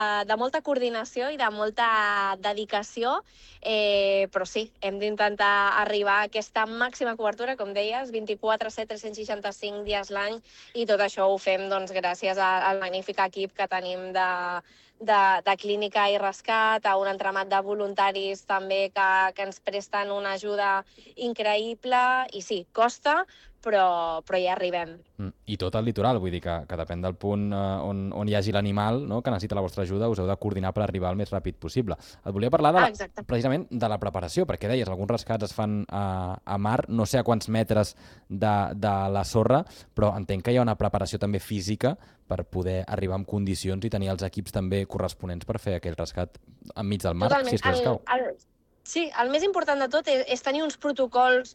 de molta coordinació i de molta dedicació, però sí, hem d'intentar arribar a aquesta màxima cobertura, com deies, 24/7, 365 dies l'any, i tot això ho fem doncs, gràcies al magnífic equip que tenim de clínica i rescat, a un entramat de voluntaris també que ens presten una ajuda increïble, i sí, costa, però hi arribem. I tot el litoral, vull dir que depèn del punt on hi hagi l'animal, no?, que necessita la vostra ajuda, us heu de coordinar per arribar el més ràpid possible. Et volia parlar Exacte. precisament de la preparació, perquè deies, alguns rescats es fan a mar, no sé a quants metres de la sorra, però entenc que hi ha una preparació també física per poder arribar en condicions i tenir els equips també corresponents per fer aquell rescat enmig del mar, si Totalment. és que escau. Sí, el més important de tot és tenir uns protocols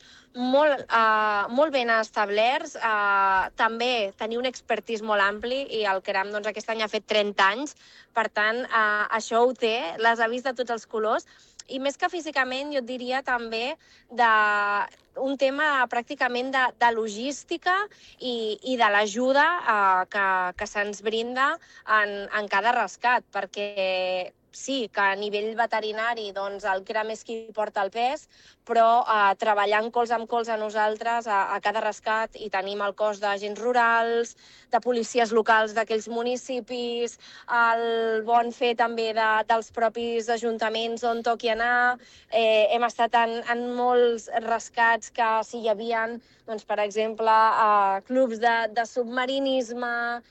molt ben establerts, també tenir un expertís molt ampli, i el CRAM doncs, aquest any ha fet 30 anys, per tant, això ho té, les ha vist de tots els colors, i més que físicament, jo et diria també un tema pràcticament de logística i de l'ajuda que se'ns brinda en cada rescat, perquè sí, que a nivell veterinari doncs, el CRAM és qui porta el pes, però treballant colze amb colze a nosaltres a cada rescat, i tenim el cos d'agents rurals, de policies locals d'aquells municipis, el bon fer també dels propis ajuntaments on toqui anar. Hem estat en molts rescats que sí hi havia, doncs, per exemple, clubs de submarinisme,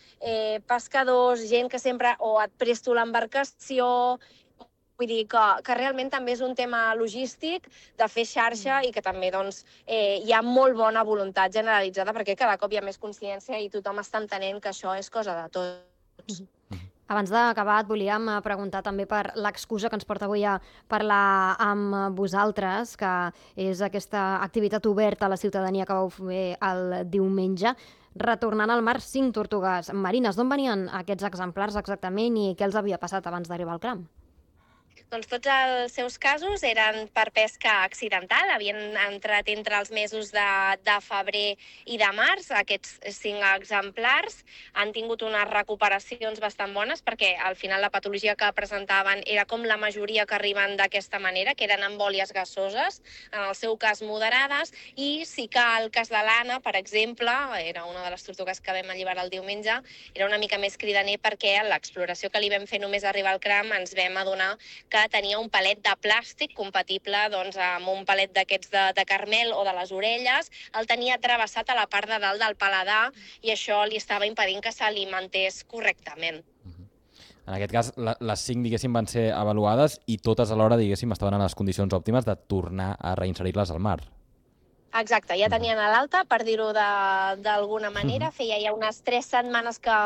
pescadors, gent que sempre o et presto l'embarcació. Vull dir que realment també és un tema logístic de fer xarxa, i que també doncs, hi ha molt bona voluntat generalitzada, perquè cada cop hi ha més consciència i tothom està entenent que això és cosa de tots. Abans d'acabar, et volíem preguntar també per l'excusa que ens porta avui a parlar amb vosaltres, que és aquesta activitat oberta a la ciutadania que vau fer el diumenge. Retornant al mar, 5 tortugues marines. D'on venien aquests exemplars exactament i què els havia passat abans d'arribar al CRAM? Doncs tots els seus casos eren per pesca accidental, havien entrat entre els mesos de febrer i de març. Aquests 5 exemplars han tingut unes recuperacions bastant bones, perquè al final la patologia que presentaven era com la majoria que arriben d'aquesta manera, que eren embòlies gasoses, en el seu cas moderades, i sí que el cas de l'Anna, per exemple, era una de les tortugues que vam alliberar el diumenge, era una mica més cridaner, perquè en l'exploració que li vam fer només arribar al CRAM ens vam adonar que tenia un palet de plàstic compatible doncs, amb un palet d'aquests de carmel o de les orelles. El tenia travessat a la part de dalt del paladar, i això li estava impedint que s'alimentés correctament. En aquest cas, les 5, diguéssim, van ser avaluades i totes alhora, diguéssim, estaven en les condicions òptimes de tornar a reinserir-les al mar. Exacte, ja tenien a l'alta, per dir-ho d'alguna manera. Feia ja unes 3 setmanes que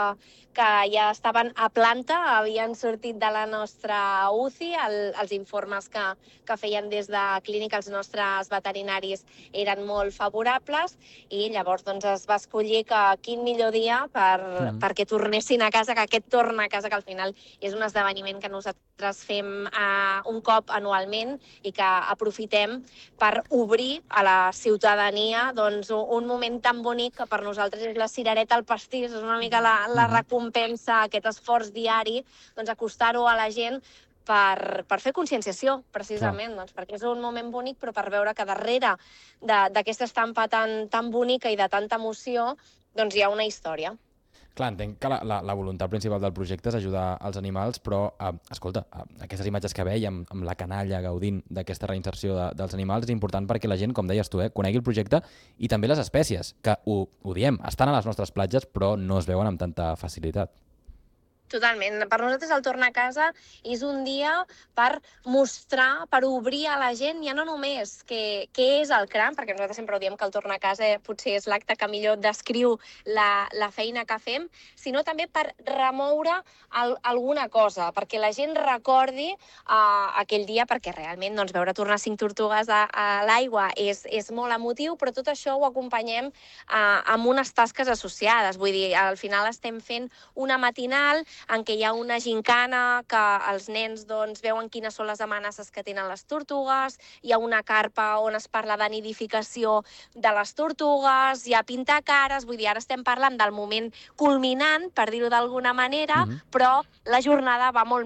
ja estaven a planta, havien sortit de la nostra UCI, els informes que feien des de clínica els nostres veterinaris eren molt favorables, i llavors doncs, es va escollir que quin millor dia perquè tornessin a casa, que aquest torn a casa, que al final és un esdeveniment que nosaltres fem un cop anualment i que aprofitem per obrir a la ciutadania doncs, un moment tan bonic que per nosaltres és la cirereta al pastís, és una mica la recompensa, aquest esforç diari, doncs, acostar-ho a la gent per fer conscienciació, precisament, doncs, perquè és un moment bonic, però per veure que darrere d'aquesta estampa tan bonica i de tanta emoció doncs hi ha una història. Clar, entenc que la voluntat principal del projecte és ajudar els animals, però, escolta, aquestes imatges que veiem amb la canalla gaudint d'aquesta reinserció dels animals és important perquè la gent, com deies tu, conegui el projecte i també les espècies, que ho diem, estan a les nostres platges però no es veuen amb tanta facilitat. Totalment. Per nosaltres el tornar a casa és un dia per mostrar, per obrir a la gent ja no només què és el CRAM, perquè nosaltres sempre ho diem que el tornar a casa potser és l'acte que millor descriu la feina que fem, sinó també per remoure alguna cosa, perquè la gent recordi aquell dia, perquè realment doncs, veure tornar 5 tortugues a l'aigua és molt emotiu, però tot això ho acompanyem amb unes tasques associades. Vull dir, al final estem fent una matinal en què hi ha una gincana que els nens doncs, veuen quines són les amenaces que tenen les tortugues, hi ha una carpa on es parla de nidificació de les tortugues, hi ha pintar cares, vull dir, ara estem parlant del moment culminant, per dir-ho d'alguna manera, però la jornada va molt